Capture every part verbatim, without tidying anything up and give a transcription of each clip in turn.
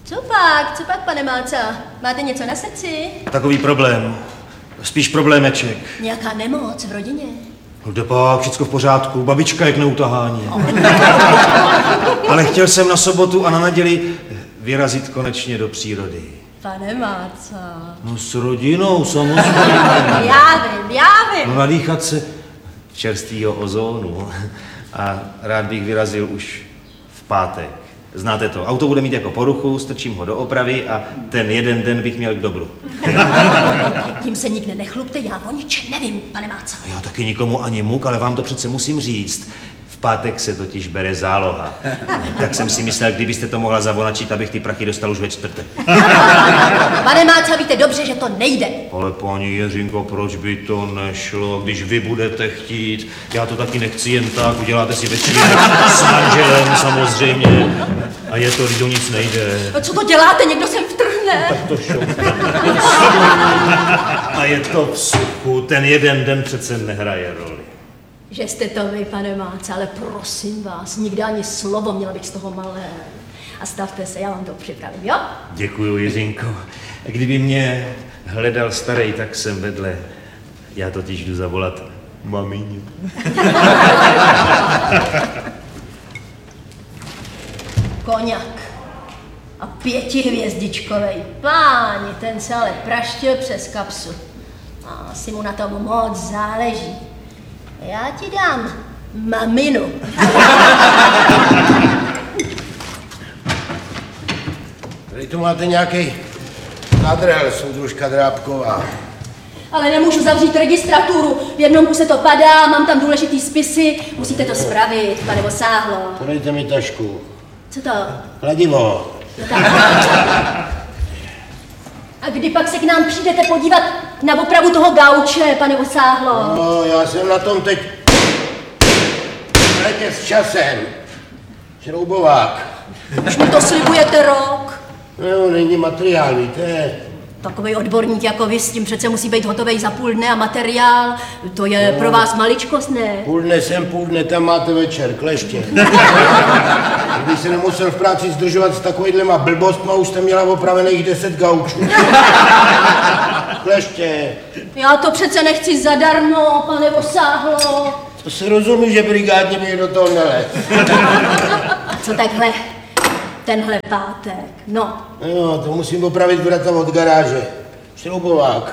Co pak, co pak, pane Máca? Máte něco na srdci? Takový problém. Spíš problémeček. Nějaká nemoc v rodině? Jde pak, všecko v pořádku, babička je k neutahání. Ale chtěl jsem na sobotu a na neděli vyrazit konečně do přírody. Pane Máca. No s rodinou, samozřejmě. Já vím, já vím. No nadýchat se čerstvýho ozónu. A rád bych vyrazil už v pátek. Znáte to, auto bude mít jako poruchu, strčím ho do opravy a ten jeden den bych měl k dobru. Tím se nikde nechlupte, já o ničem nevím, pane Máca. Já taky nikomu ani muk, ale vám to přece musím říct. V pátek se totiž bere záloha. Tak jsem si myslel, kdybyste to mohla zavonačit, abych ty prachy dostal už ve čtvrtek. Pane Máca, víte dobře, že to nejde. Ale paní Jiřinko, proč by to nešlo, když vy budete chtít? Já to taky nechci jen tak, uděláte si večírek s manželem samozřejmě. A je to, když o nic nejde. A co to děláte? Někdo sem vtrhne. Tak to šoupne. A je to v suchu, ten jeden den přece nehraje roli. Že jste to vy, pane Máca, ale prosím vás, nikdy ani slovo, měla bych z toho malé. A stavte se, já vám to připravím, jo? Děkuju, Jiřinko. Kdyby mě hledal starý, tak jsem vedle. Já totiž jdu zavolat mamině. Koňak. A pětihvězdičkovej. Páni, ten se ale praštil přes kapsu. A asi mu na tom moc záleží. Já ti dám maminu. Tady tu máte nějaký adrel, soudružka Drábková. Ale nemůžu zavřít registraturu. V jednom kuse to padá, mám tam důležitý spisy. Musíte to spravit, pane Vosáhlo. Podejte mi tašku. Co to? Kladivo. No tak. A kdy pak se k nám přijdete podívat na opravu toho gauče, pane Vosáhlo? No, já jsem na tom teď. Hrajte s časem. Šroubovák. Už mi to slibujete rok. No, není materiál, víte. Takovej odborník jako vy, s tím přece musí být hotovej za půl dne a materiál, to je no. Pro vás maličkost, ne? Půl dne sem, půl dne tam máte večer, kleště. Kdyby se nemusel v práci zdržovat s takovýhlema blbostma, už jste měla opravených deset gaučů. Kleště. Já to přece nechci zadarmo, pane Vosáhlo. To se rozumí, že brigádně by do toho nelez. Co takhle? Tenhle pátek, no. No, to musím opravit vrata od garáže. Šroubovák.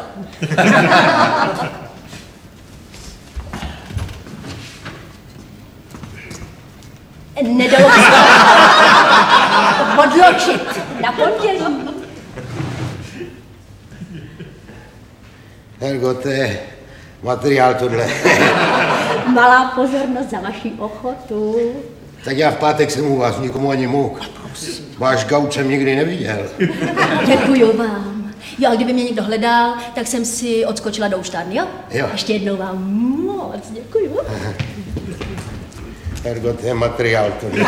Nedalo by se odločit na pondělí. Hergo, to je materiál tohle. Malá pozornost za vaši ochotu. Tak já v pátek jsem u vás, nikomu ani muk. Váš gauč jsem nikdy neviděl. Děkuju vám. Jo, a kdyby mě někdo hledal, tak jsem si odskočila do úštárny, jo? Jo. Ještě jednou vám moc děkuju. Hergo, to je materiál tohle.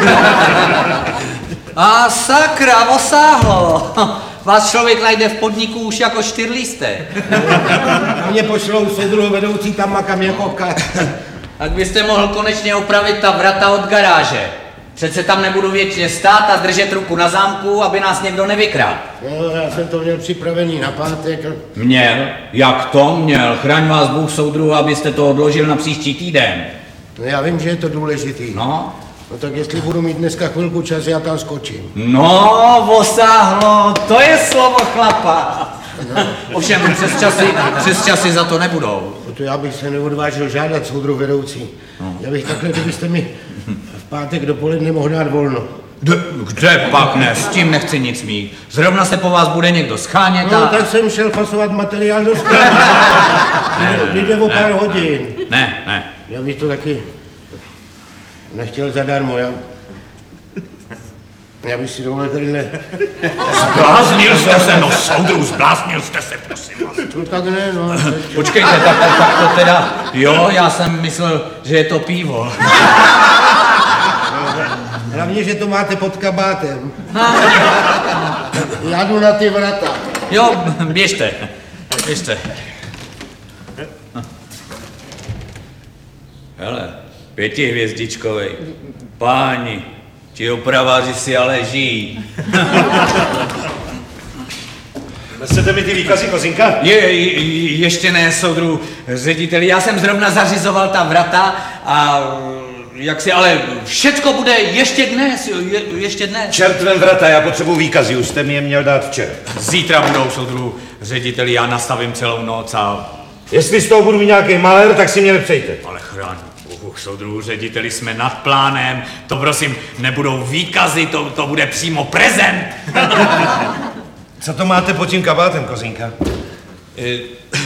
A sakra, Vosáhlo. Vás člověk najde v podniku už jako čtyřlisté. A mě pošlou soudruhu vedoucí tam makam jako kat. Tak byste mohl konečně opravit ta vrata od garáže. Přece tam nebudu věčně stát a držet ruku na zámku, aby nás někdo nevykradl. No, já jsem to měl připravený na pátek. Měl? Jak to měl? Chraň vás Bůh, soudruhu, abyste to odložil na příští týden. No, já vím, že je to důležitý. No? No tak jestli budu mít dneska chvilku čas, já tam skočím. No, Vosáhlo, to je slovo chlapa. No. Ovšem, přes časy, přes časy za to nebudou. To já bych se neodvážil žádat, soudruh vedoucí. No. Já bych takhle, kdybyste mi v pátek dopoledne mohl dát volno. D- kde pak ne? S tím nechci nic mít. Zrovna se po vás bude někdo schánět a... No, tak jsem šel fasovat materiál do skladu. Jde o pár hodin. Ne, ne. Já bych to taky nechtěl zadarmo, já... Já bych si dovolil tadyhle... Zbláznil jste se, no soudruh, zbláznil jste se, prosím vás. No tak ne, no. Počkejte, tak, tak, tak to teda... Jo, já jsem myslel, že je to pivo. Hlavně, že to máte pod kabátem. Já jdu na ty vrata. Jo, běžte, běžte. Hele, pětihvězdičkovej, páni, ti opraváři si ale žijí. Chcete mi ty výkazy, Kozinka? Je, je, ještě ne, soudru řediteli, já jsem zrovna zařizoval ta vrata a jak si, ale všecko bude ještě dnes, je, ještě dnes. Čertvem vrata, já potřebuji výkazy, už jste mi je měl dát včera. Zítra budou, soudru řediteli, já nastavím celou noc a... Jestli z toho budu mít nějaký malér, tak si mě nepřejte. Ale chrán, uh, soudru řediteli, jsme nad plánem, to prosím, nebudou výkazy, to, to bude přímo prezent. Co to máte pod tím kabátem, Kozinka? E,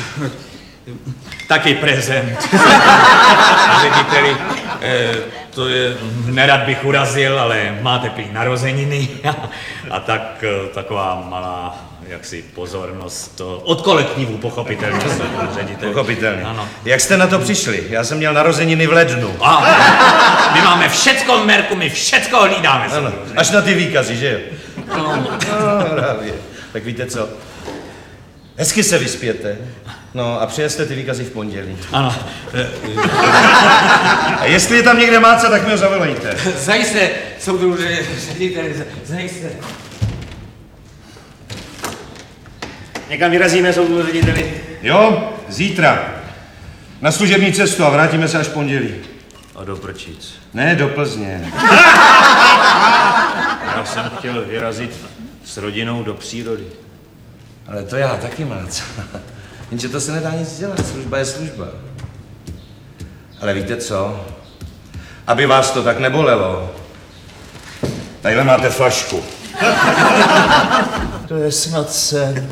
taky prezent. Řediteli, e, to je, nerad bych urazil, ale máte prý narozeniny a, a tak taková malá jaksi pozornost od kolektivu, pochopitelně. Řediteli. Pochopitelně. Ano. Jak jste na to přišli? Já jsem měl narozeniny v lednu. A, my máme všecko v merku, my všecko hlídáme. Ano, až na ty výkazy, že jo? No. No, právě. Tak víte co? Hezky se vyspěte. No a přijezte ty výkazy v pondělí. Ano. A jestli je tam někde máca, tak mi ho zavolejte. Zajisté, soudru řediteli, zajisté. Někam vyrazíme, soudru řediteli? Jo, zítra. Na služební cestu a vrátíme se až v pondělí. A do Prčic? Ne, do Plzně. Já jsem chtěl vyrazit s rodinou do přírody. Ale to já taky mác. Jenže to se nedá nic dělat, služba je služba. Ale víte co? Aby vás to tak nebolelo. Tadyhle máte flašku. To je snad sen.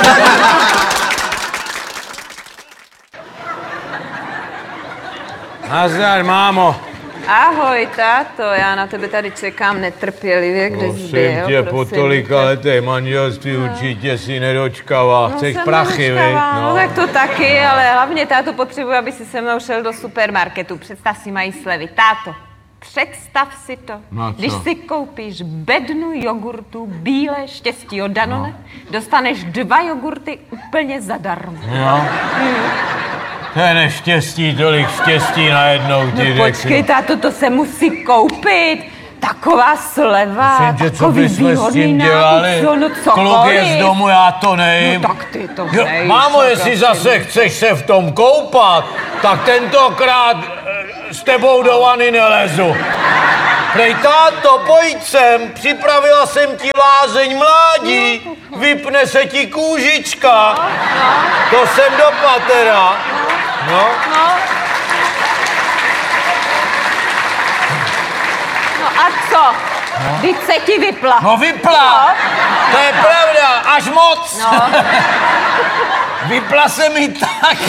Nazdar, mámo. Ahoj, táto, já na tebe tady čekám netrpělivě, kde jsi byl, Prosím tě, po tolika letech manželství určitě si nedočkavá. Chceš jsem prachy, viď? nedočkavá, no. Tak to taky, ale hlavně táto potřebuji, aby si se mnou šel do supermarketu. Představ si, mají slevy. Táto, představ si to. No co? Když si koupíš bednu jogurtu bílé štěstí od Danone, dostaneš dva jogurty úplně zadarmo. Jo? To je neštěstí, tolik štěstí najednou, ty No počkej, táto, to se musí koupit. Taková sleva, Myslím, že co takový bychom s výhodný tím dělali? nákup, no Kluk je cokoliv. z domu, já to nejím. No tak ty to Jo, nejíš, mámo, tak jestli asi zase chceš se v tom koupat, tak tentokrát eh, s tebou do vany nelezu. Prej, táto, pojď sem, připravila jsem ti lázeň mládí, vypne se ti kůžička. To jsem do patera. No. No. No a co? Vždyť se ti vypla. No vypla, to je pravda, až moc. No. Vypla se mi tak.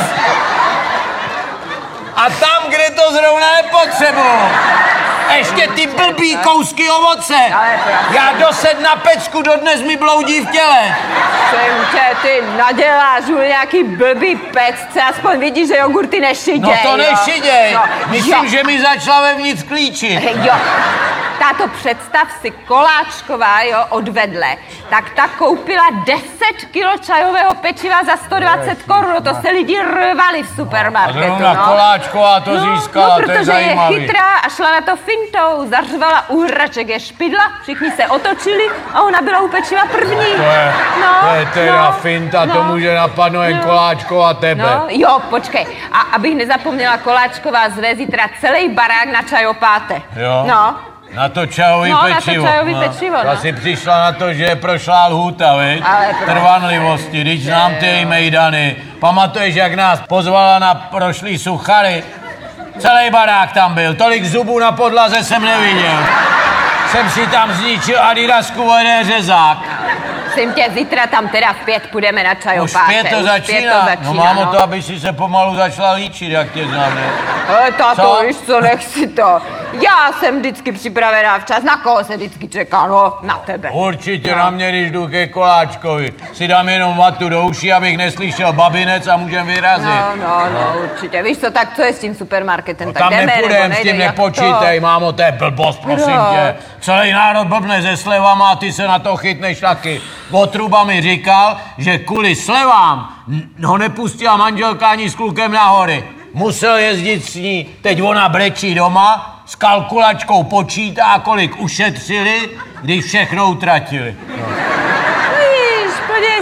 A tam, kde to zrovna nepotřebuji. Ještě ty blbý kousky ovoce. Já dosed na pecku, dodnes mi bloudí v těle. Jsem tě, ty naděláš u nějaký blbý pecce, aspoň vidíš, že jogurty nešiděj, No to jo? nešiděj. No, Myslím, jo. že mi začala vevnitř klíčit. Jo. Táto, představ si, Koláčková, jo, odvedle, tak ta koupila deset kilo čajového pečiva za sto dvacet korun, to se lidi rvali v A supermarketu, zrovna no. Koláčková to No, získala, no, to je protože je zajímavý. chytrá a šla na to fintou, zařvala u hraček je špidla, všichni se otočili a ona byla u pečiva první. To je, no, to je teda no, finta, no, to může napadnout jen no. Koláčková tebe. No, jo, počkej. A abych nezapomněla, Koláčková zve zítra celý barák na čajopáte. Jo. No. Na to čajový No, na to pečivo. čajový pečivo, no. Ta si přišla na to, že je prošlá lhůta, viď? Ale proč? Trvanlivosti, když znám ty její mejdany. Pamatuješ, jak nás pozvala na prošlý suchary? Celý barák tam byl, tolik zubů na podlaze jsem neviděl. Jsem si tam zničil Adidasku o jeden řezák. Prosím tě, zítra tam teda v pět půjdeme na Už čajopáte. pět to Už začíná. pět to začíná, No mámo, to, aby si se pomalu začala líčit, jak tě znám, ne? Ale táto, Co? víš co, nech si to. Já jsem vždycky připravená včas. Na koho se vždycky čeká? No, na tebe. Určitě na mě, když jdu ke Koláčkovi. Si dám jenom vatu do uší, abych neslyšel babinec a můžem vyrazit. No, no, no, určitě. Víš co, tak co je s tím supermarketem? No tak tam jdeme, nepůjdem, nebo s tím nejde, jak nepočítej, to? mámo, to je blbost, prosím Proč? tě. Celý národ blbne se slevama a ty se na to chytneš taky. Votruba mi říkal, že kvůli slevám n- ho nepustila manželka ani s klukem na hory. Musel jezdit s ní, teď ona brečí doma, s kalkulačkou počítá, kolik ušetřili, když všechno utratili. Víš, podívej se,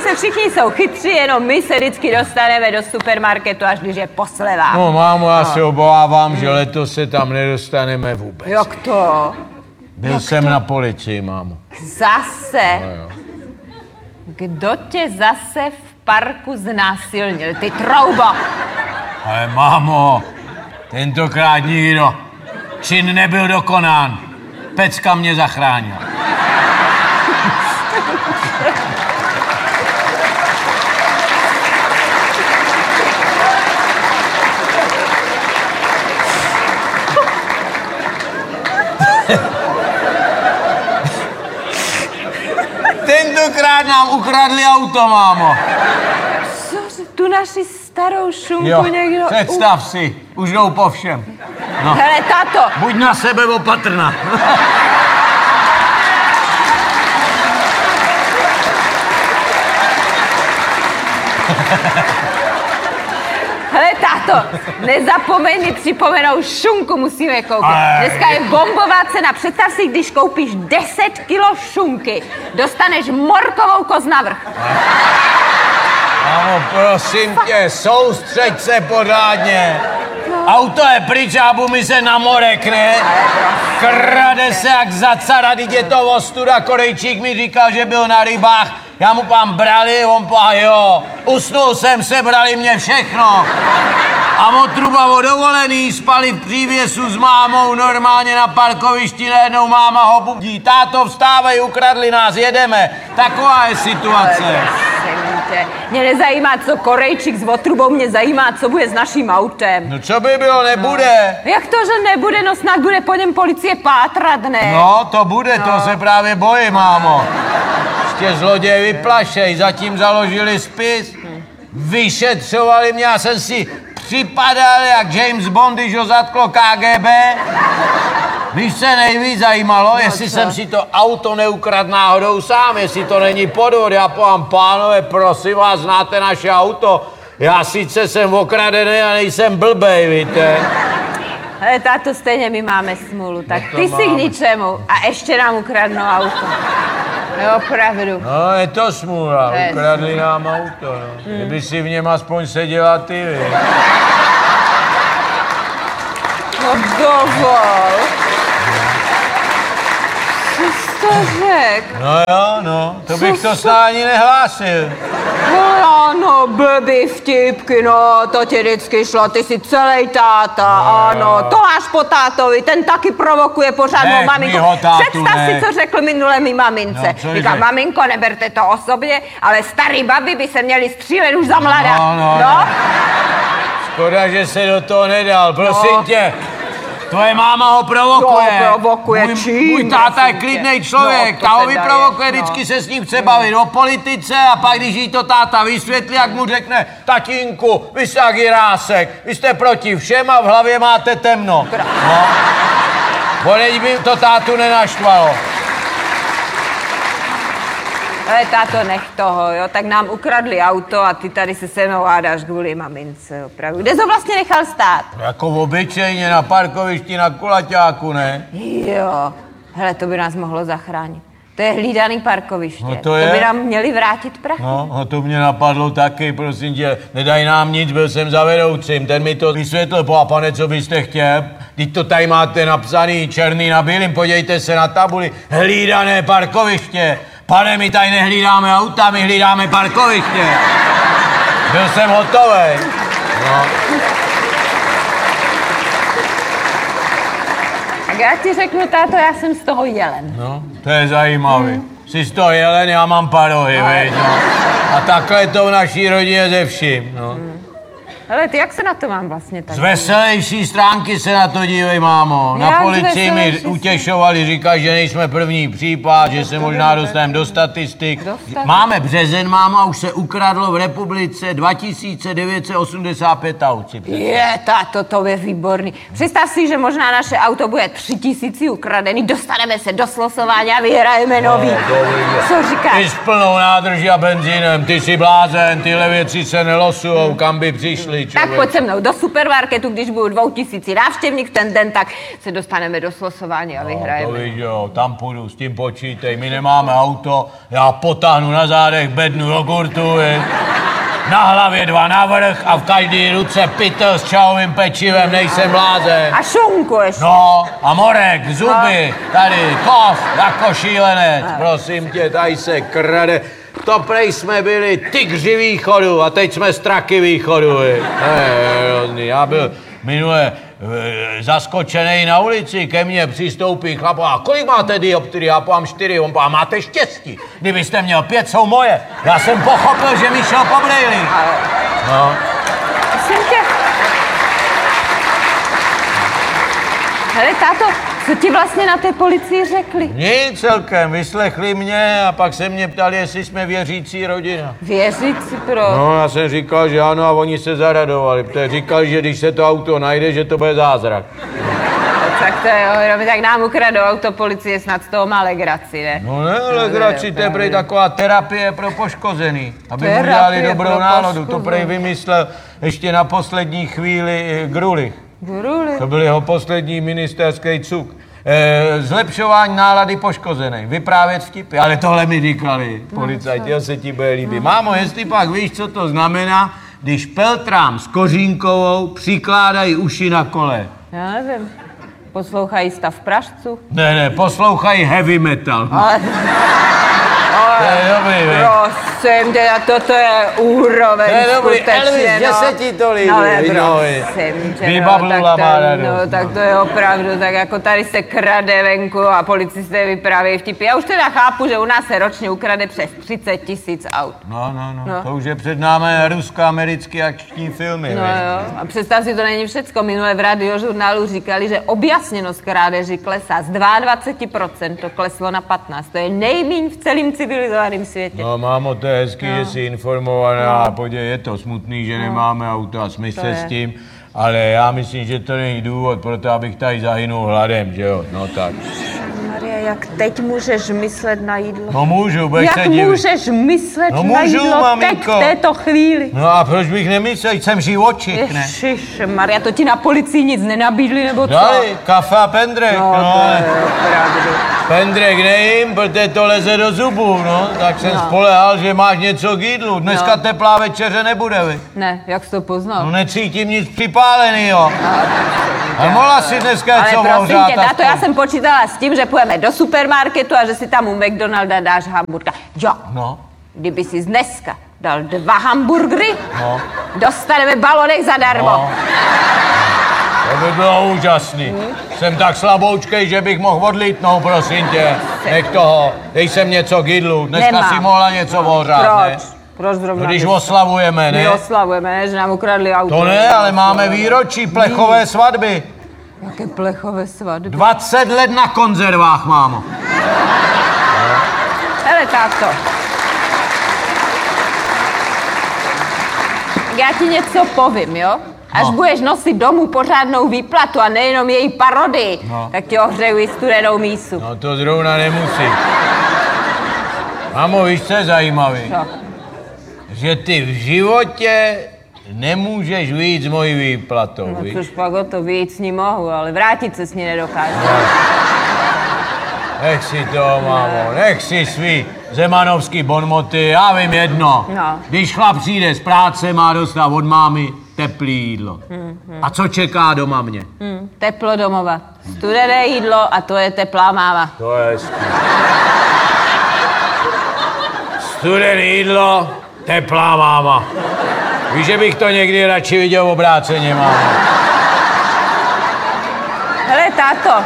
zase všichni jsou chytří, jenom my se vždycky dostaneme do supermarketu, až když je posleva. No, mámo, já se obávám, že letos se tam nedostaneme vůbec. Jak to? Byl Jak jsem to? na policii, mámo. Zase? No, jo. Kdo tě zase v parku znásilnil, ty troubo? Ale mámo, tentokrát nikdo. Čin nebyl dokonán. Pecka mě zachránila. Tentokrát nám ukradli auto, mámo. Co, tu naši starou šunku Jo, někdo... představ si, už jdou po všem. No. Hele, tato, Buď na sebe opatrná. hele, tato, nezapomeň mi připomenout, šunku musíme koupit. Ej. Dneska je bombová cena. Představ si, když koupíš deset kilo šunky, dostaneš morkovou koz navrch. Mámo, prosím tě, soustřeď se pořádně. Auto je pryč a mi se namorekne. Krade se jak za cara, teď je to ostuda. Korejčík mi říkal, že byl na rybách. Já mu pán brali, on pá, jo. Usnul jsem, sebrali mě všechno. A od truba o dovolený spali v přívěsu s mámou normálně na parkovišti, najednou máma ho budí. Táto, vstávej, ukradli nás, jedeme. Taková je situace. Tě. Mě nezajímá, co Korejčík s otrubou, mě zajímá, co bude s naším autem. No co by bylo, nebude. Jak to, že nebude, no snad bude po něm policie pátrat, ne? No, to bude, no. To se právě bojím, mámo. Ještě zloději vyplašej, zatím založili spis, vyšetřovali mě, já jsem si připadal jak James Bond, když ho zatklo K G B. Víš, se nejvíc zajímalo, no, jestli co? Jsem si to auto neukradl náhodou sám, jestli to není podvod. Já povám, pánové, prosím vás, znáte naše auto? Já sice jsem okradený a nejsem blbej, víte? Ale táto, stejně my máme smůlu, tak no ty máme. si k ničemu a ještě nám ukradnou auto. Jo, opravdu. No, je to smůla, je ukradli nám auto, no. Hmm. Kdyby si v něm aspoň seděla ty, vy. No dovol. Co jsi to řek? No jo, no, to bych to snad ani nehlásil. No ano, blbý vtipky, no, to ti vždycky šlo, ty jsi celý táta, no, ano, to máš po tátovi, ten taky provokuje pořád mou maminku. Představ ne. si, co řekl minule mi mamince. No, říká, maminko, neberte to osobně, ale starý babi by se měli střílet už za mladá. No, no, no? no. Škoda, že se do toho nedal, prosím no. tě. Tvoje máma ho provokuje. No, provokuje můj, čím? Můj táta je klidnej člověk, no, ta ho vyprovokuje, je, no. Vždycky se s ním chce bavit o politice a pak, když jí to táta vysvětlí, jak mu řekne, tatínku, vy jste jak Jirásek, vy jste proti všem a v hlavě máte temno. No. Boleď by to tátu nenaštvalo. Ale táto, nech toho, jo, tak nám ukradli auto a ty tady se se mnou hádáš kvůli mamince, opravdu. Kde jsi ho vlastně nechal stát? Jako obyčejně na parkovišti na kulaťáku, ne? Jo, hele, to by nás mohlo zachránit. To je hlídaný parkoviště. No to je. To by nám měli vrátit prachy. No, no to mě napadlo taky, prosím tě, nedaj nám nic, byl jsem za vedoucím, ten mi to vysvětlil, po a pane, co byste chtěl? Teď to tady máte napsaný černý na bílým, podívejte se na tabuli, hlídané parkoviště. Pane, my tady nehlídáme auta, my hlídáme parkoviště. Byl jsem hotovej. No. Tak já ti řeknu, táto, já jsem z toho jelen. No, to je zajímavý. Hmm. Jsi z toho jelen, já mám parohy, veď, no. A takhle to v naší rodině ze vším, no. Hmm. Ale ty jak se na to mám vlastně tak? Z veselější stránky se na to dívej, mámo. Na Jak policii mi veselější utěšovali, říkají, že nejsme první případ, že se možná dostaneme do statistik. Do statistik. Máme březen, mámo, a už se ukradlo v republice dva tisíce devět set osmdesát pět aut. Je, táto, to je výborný. Představ si, že možná naše auto bude tři tisíci ukradený, dostaneme se do slosování a vyhrajeme nový. No, co říkáš? Ty s plnou nádrží a benzínem, ty jsi blázen, tyhle věci se nelosujou, kam by přišli. myslí, Tak člověk. pojď se mnou do supermarketu, když budu dvou tisíci návštěvník ten den, tak se dostaneme do slosování a No, to vyhrajeme. víš, jo, tam půjdu, s tím počítej, my nemáme auto, já potáhnu na zádech bednu jogurtu, je. Na hlavě dva navrch a v každý ruce pytel s čajovým pečivem, nejsem blázen. A šunku ještě. No, a morek, zuby, tady, kov, jako šílenec, prosím tě, tady se krade. To prej jsme byli tygři východu a teď jsme straky východu, je. Ne, já byl minule e, zaskočený na ulici, ke mně přistoupí chlap a kolik máte dioptrii? Já mám čtyři, on a máte štěstí, kdybyste měl pět, jsou moje. Já jsem pochopil, že mi šel po brejli. No. Prosím tě. Hele, táto, co ti vlastně na té policii řekli? Nic celkem, vyslechli mě a pak se mě ptali, jestli jsme věřící rodina. Věřící pro... No, já jsem říkal, že ano a oni se zaradovali, protože říkali, že když se to auto najde, že to bude zázrak. Tak to je, jo, tak nám ukradou auto policie, snad z toho má legraci, ne? No ne, ale graci, to je prej taková terapie pro poškozený, aby mu Terapie dělali dobrou pro náladu. To poškozený. prej vymyslel ještě na poslední chvíli eh, Grulich. Gruli. To byl jeho poslední ministerský cuk. E, zlepšování nálady poškozený, vyprávět vtipy, ale tohle mi říkali policajti, jo, se ti bude líbit. Mámo, jestli pak víš, co to znamená, když Peltrám s Kořínkovou přikládají uši na kole. Já nevím. Poslouchají stav pražců? Ne, ne, poslouchají heavy metal. Ale... To je dobrý, vej. Prosím tě, toto je úroveň To je dobrý, skutečně, Elvis, že no. se ti to líbí, No, ale no, prosím tě, Vybablula no, tak má to, radost, no, tak no. to je opravdu, tak jako tady se krade venku a policisté vyprávějí vtipy. Já už teda chápu, že u nás se ročně ukrade přes třicet tisíc aut. No, no, no, No. to už je před námi rusko-americké akční filmy, No vej. jo, a představ si, to není všecko. Minule v radiožurnálu říkali, že objasněnost krádeží klesá. Z dvacet dva procent to kleslo na patnáct. To je nejmíň v celém civilizovaném světě. No, mámo, to je hezký, že jsi informovaná, a podívej, je to smutný, že nemáme auto a smysl To je. s tím, ale já myslím, že to není důvod pro to, abych tady zahynul hladem, že jo, no tak. Maria, jak teď můžeš myslet na jídlo? No můžu, budeš Jak se divit. můžeš myslet No na můžu, jídlo maminko. teď v této chvíli? No a proč bych nemyslel, jsem živočich, ne? Ježiš, Maria, to ti na policii nic nenabídli, nebo co? Dali, kafe a pendrek, No, no, to ale je opravdu. pendrek nejím, protože to leze do zubů, no, tak jsem No. spolehal, že máš něco k jídlu, dneska No. teplá večeře nebude, vy. Ne, jak jsi to poznal? No necítím nic připálenýho. A mohla si dneska Ale něco prosím ohřát tě, táto, já jsem počítala s tím, že půjdeme do supermarketu a že si tam u McDonalda dáš hamburka. Jo, No, kdyby si dneska dal dva hamburgery, no, dostaneme balonek zadarmo. no. To by bylo úžasný. Jsem tak slaboučkej, že bych mohl odlítnout, prosím tě. Nech toho, dej sem něco k jídlu. Dneska Nemám. si mohla něco ohřát, ne? Proč? Proč zrovna? No, když ty? oslavujeme, My ne? oslavujeme, ne, že nám ukradli auto. To ne, ale máme výročí plechové svatby. Jaké plechové svatby. dvacet let na konzervách, mámo. Hele, táto. Já ti něco povím, jo? Až No. budeš nosit domů pořádnou výplatu a nejenom její parodii, No. tak ti ohřeju i studenou mísu. No to zrovna nemusí. Mámo, víš, co je zajímavý? Co? Že ty v životě nemůžeš vyjít s mojí výplatou, No víš? což pak o to víc s ní mohu, ale vrátit se s ní nedokážu. Nech si to, mámo, nech si svý zemanovský bonmoty, já vím jedno. No. Když chlap přijde z práce, má dostat od mámy teplý jídlo. A co čeká doma mě? Hm, teplo domova. Studené jídlo a to je teplá máma. To je hezký. Studené jídlo, teplá máma. Víš, že bych to někdy radši viděl obráceně, máma. Hele, táto.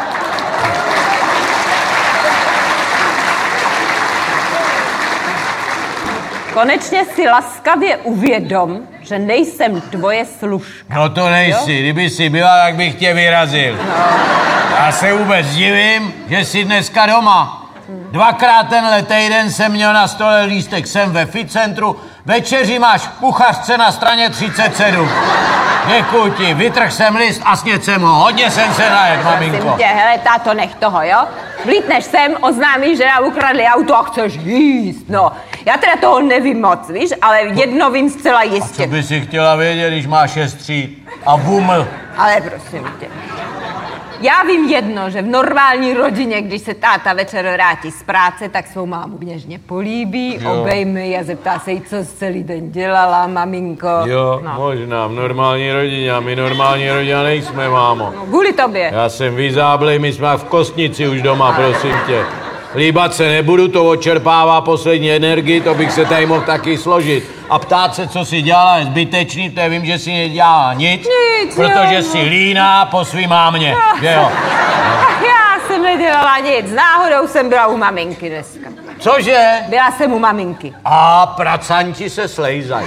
Konečně si laskavě uvědom, že nejsem tvoje služka. No to nejsi, kdyby jsi byla, tak bych tě vyrazil. Já se vůbec divím, že jsi dneska doma. Dvakrát tenhle týden jsem měl na stole lístek sem ve Ficentru, večeři máš v kuchařce na straně třicet sedm. Děkuji ti, vytrhl jsem list a sněd jsem ho. Hodně jsem se najet, Prosím maminko. tě, hele, táto, nech toho, jo? Vlítneš sem, oznámíš, že nám ukradli auto a chceš jíst, no. Já teda toho nevím moc, víš, ale jedno vím zcela Co jistě. by si chtěla vědět, když máš šest tříd a buml? Ale prosím tě. Já vím jedno, že v normální rodině, když se táta večer vrátí z práce, tak svou mámu běžně políbí, Jo. obejme ji a zeptá se jí, co jsi celý den dělala, maminko. Jo, No. možná, v normální rodině, a my normální rodina nejsme, mámo. No, kvůli tobě. Já jsem vyzáblej, my jsme v kostnici už doma, prosím tě. Líbat se nebudu, to odčerpává poslední energii, to bych se tady mohl taky složit. A ptát se, co si dělala, je zbytečný, to je, vím, že si nedělala nic, Nic, protože jo. si líná po svý mámě, že jo? Ach, já jsem nedělala nic, náhodou jsem byla u maminky dneska. Cože? Byla jsem u maminky. A pracanti se slejzají.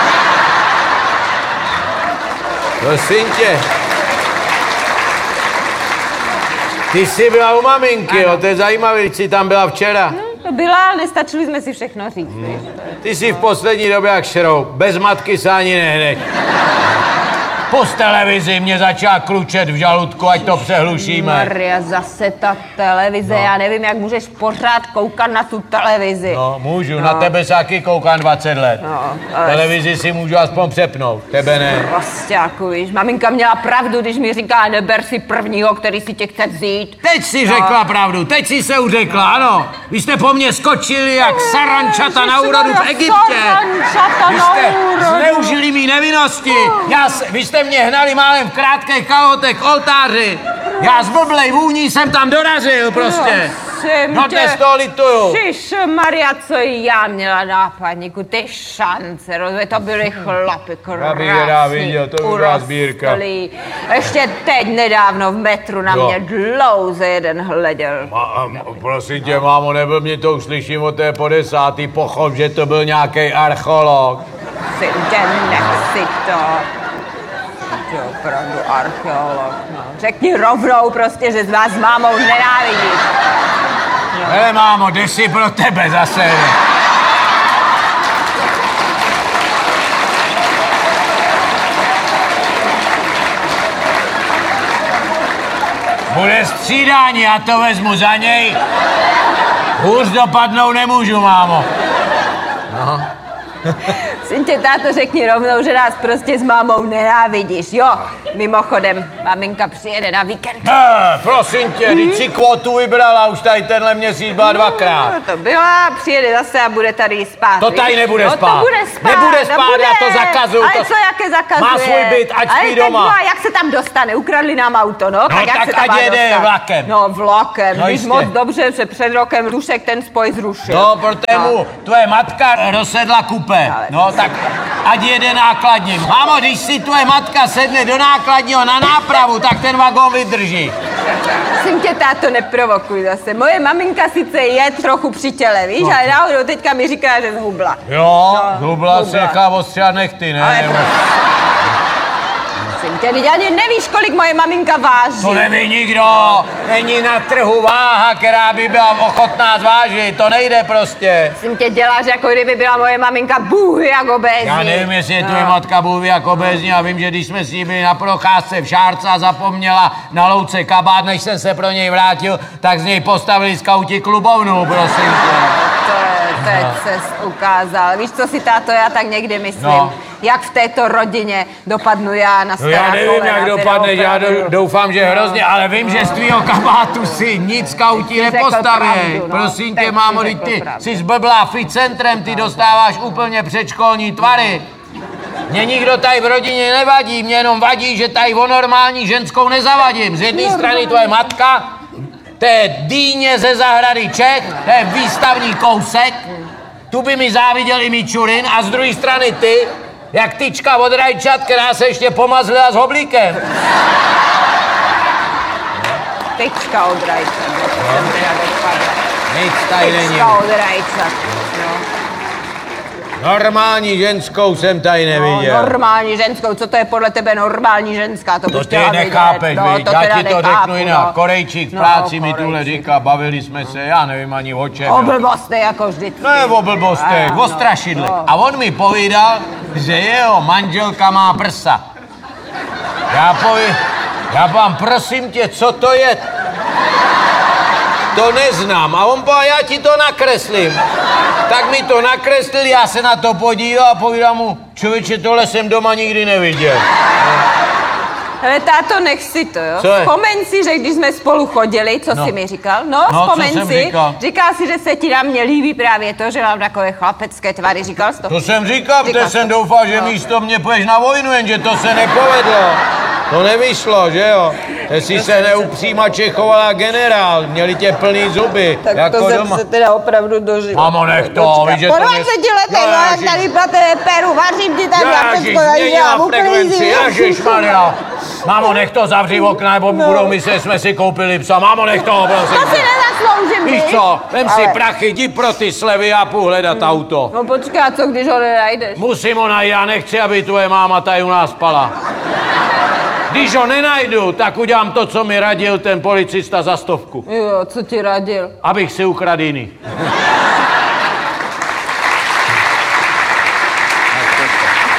Prosím tě. Ty jsi byla u maminky, jo, to je zajímavé, když jsi tam byla včera. Hm, to byla, ale nestačili jsme si všechno říct. víš. Ty jsi v poslední době jak šroub, bez matky se ani nehneš. Pust televizi, mě začala klučet v žaludku, ať to přehlušíme. Maria, zase ta televize, No. já nevím, jak můžeš pořád koukat na tu televizi. No, můžu, na tebe se taky koukám dvacet let. No, ale- Televizi si můžu aspoň přepnout, tebe ne. Prostě jako víš, maminka měla pravdu, když mi říká, neber si prvního, který si tě chce vzít. Teď si řekla pravdu, teď si se uřekla, ano. Vy jste po mně skočili jak sarančata na úrodu v Egyptě. Sarančata Vy na jste úrodu. zneužili mý nevinnosti. Já, s- vy jste mě hnali málem v krátkých kalhotech k oltáři. Já z blblej vůní jsem tam dorazil prostě. Prosím No tě. dnes to lituju. Přiš, Maria, co já měla nápadníku, ty šance, rozumíš, to byly chlapy, Já bych je rád krásný, viděl, to by byla sbírka. urostlý. Ještě teď nedávno v metru na Jo. mě dlouze jeden hleděl. A, a, prosím tě, mámo, nebyl mě to už slyším od té po desátý, pochop, že to byl nějaký archeolog. Prosím tě, nech si to. To je opravdu archeolog, no. Řekni rovnou prostě, že s vás s mámou nenávidí. Hele, mámo, jde si pro tebe zase. Bude střídání, já to vezmu za něj. Hůř dopadnou nemůžu, mámo. Prosím tě, táto, řekni rovnou, že nás prostě s mámou nenávidíš, jo? Mimochodem, maminka přijede na víkend. Ne, prosím tě, když si kvotu vybrala, už tady tenhle měsíc byla dvakrát. No, to byla, přijede zase a bude tady spát. To víš? tady nebude no, spát. to bude spát. Nebude no, spát, bude. já to zakazuju, Ale to- co, jaké zakazuje? Má svůj byt, ať Ale spí tak doma. no, a jak se tam dostane? Ukradli nám auto, no? tak jak tak se tam ať má jede dostat? vlakem. No, vlakem. No, Víš jistě. moc dobře, že před rokem Rušek ten spoj zrušil. No, protože mu tvoje matka rozsedla kupe. Ale- No, tak ať jede nákladním. Mámo, když si tvoje matka sedne do nákladního na nápravu, tak ten vagón vydrží. Prosím tě, táto, neprovokuj zase. Moje maminka sice je trochu při těle, víš, ale náhodou teďka mi říká, že zhubla. Jo, No, hubla se hubla. nechá ostřihat nechty, ne? Ale Nebo- prosím tě, teď ani nevíš, kolik moje maminka váží. To neví nikdo. Není na trhu váha, která by byla ochotná zvážit. To nejde prostě. Prosím tě, děláš, jako kdyby byla moje maminka bůh jak obézní. Já nevím, jestli je No. tvoje matka bůh jako obézní, a vím, že když jsme s ní byli na procházce v Šárce a zapomněla na louce kabát, než jsem se pro něj vrátil, tak z něj postavili skauti klubovnu, prosím tě. To je, teď ses ukázal. Víš, co si, táto, já tak někdy myslím. No. Jak v této rodině dopadnu já na No stará já nevím, kolena, jak teda dopadne, já opravdu. do, doufám, že hrozně, ale vím, že z tvýho kabátu si nic skauti Řekl nepostaví. pravdu, no. Prosím Teď tě, si mámo, řekl ty pravdu. jsi zblblá fitcentrem, ty dostáváš úplně předškolní tvary. Mě nikdo tady v rodině nevadí, mě jenom vadí, že tady o normální ženskou nezavadím. Z jedné strany tvoje matka, to je dýně ze zahrady Čech, to je výstavní kousek, tu by mi záviděl i Mičurin, a z druhé strany ty, jak tyčka od rajčat, která se ještě pomazlila s hoblíkem. Tyčka od rajčat. jsem teda dopadla. Nic tady není. Tyčka od rajčat. No. Normální ženskou jsem tady No, neviděl. normální ženskou, co to je podle tebe normální ženská? To, To bych ty chtěla nechápeš, vidět. No, viď? to Já teda ti to nechápu, řeknu jinak. no. Korejčík v No, práci mi tuhle Korejčík. říká, bavili jsme se, já nevím ani o čem. O jo. blbosti, jako vždycky. Ne o blbostech, Ano, o strašidle. no. A on mi povídal, že jeho manželka má prsa. Já poví, já vám prosím tě, co to je? to neznám. A on povedal, já ti to nakreslím. Tak mi to nakreslil, já se na to podíval a povídám mu, člověče, tohle jsem doma nikdy neviděl. Ale táto, nech si to, jo? Co je? Vzpomeň si, že když jsme spolu chodili, co No. jsi mi říkal? No, No, vzpomeň co jsem si. říkal? Říkal si, že se ti na mě líbí právě to, že mám takové chlapecké tvary. Říkal jsi to? To jsem říkal, Říkal protože jsem jsi. doufal, že No. místo mě půjdeš na vojnu, jenže to se nepovedlo. To nevyšlo, že jo? Jestli se neupřímače chovala generál, měli tě plný zuby, Tak jako to jsem doma. se teda opravdu dožil. Mamo, nech to, víš, že Po to dvaceti letech, no, jak tady plate peru, vařím ti tak na Ježiš, všecko, tady změnila dělám, frekvenci, uklízím. ježišmarja. Mámo, nech to, zavři okna, nebo No. budou myslet, že jsme si koupili psa. Mámo, nech to, prosím. To si nezasloužím, Víš viď? co, vem si Ale- prachy, jdi pro ty slevy, já půjdu hledat auto. No počkej, a co když ho nenajdeš? Musím ho najít, já nechci, aby tvoje máma tady u nás spala. Když ho nenajdu, tak udělám to, co mi radil ten policista za stovku. Jo, co ti radil? Abych si ukradl jiný.